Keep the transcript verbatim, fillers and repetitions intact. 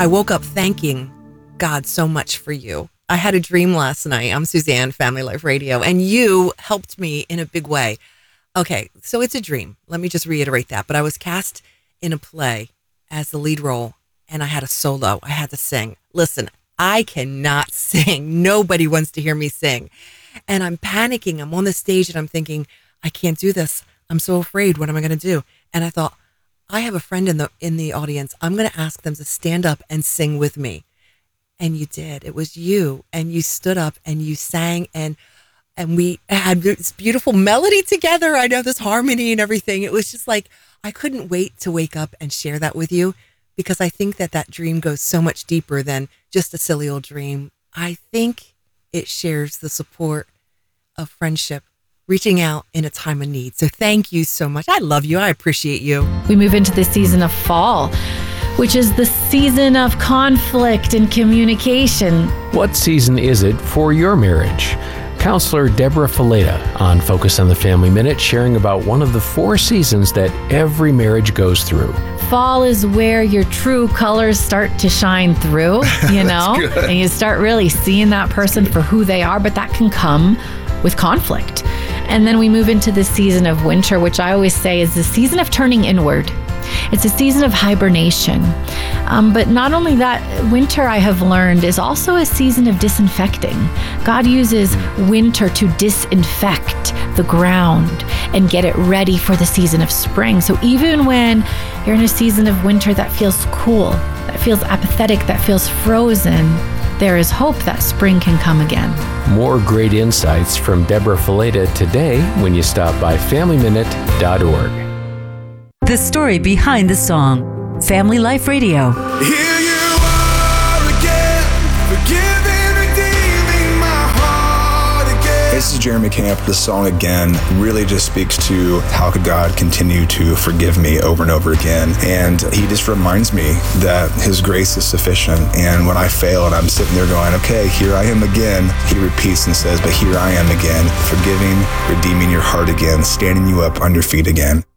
I woke up thanking God so much for you. I had a dream last night. I'm Suzanne, Family Life Radio, and you helped me in a big way. Okay, so it's a dream. Let me just reiterate that. But I was cast in a play as the lead role, and I had a solo. I had to sing. Listen, I cannot sing. Nobody wants to hear me sing. And I'm panicking. I'm on the stage, and I'm thinking, I can't do this. I'm so afraid. What am I going to do? And I thought, I have a friend in the in the audience. I'm going to ask them to stand up and sing with me. And you did. It was you. And you stood up and you sang, and and we had this beautiful melody together. I know this harmony and everything. It was just like, I couldn't wait to wake up and share that with you, because I think that that dream goes so much deeper than just a silly old dream. I think it shares the support of friendship, reaching out in a time of need. So thank you so much. I love you. I appreciate you. We move into the season of fall, which is the season of conflict and communication. What season is it for your marriage? Counselor Deborah Fileta on Focus on the Family Minute, sharing about one of the four seasons that every marriage goes through. Fall is where your true colors start to shine through, you know, and you start really seeing that person for who they are, but that can come with conflict. And then we move into the season of winter, which I always say is the season of turning inward. It's a season of hibernation. Um, but not only that, winter, I have learned, is also a season of disinfecting. God uses winter to disinfect the ground and get it ready for the season of spring. So even when you're in a season of winter that feels cool, that feels apathetic, that feels frozen, there is hope that spring can come again. More great insights from Deborah Fileta today when you stop by family minute dot org. The story behind the song. Family Life Radio. Here you are again, forgiving, redeeming my heart again. This is Jeremy Camp. The song again really just speaks to how could God continue to forgive me over and over again. And he just reminds me that his grace is sufficient. And when I fail and I'm sitting there going, okay, here I am again, he repeats and says, but here I am again, forgiving, redeeming your heart again, standing you up on your feet again.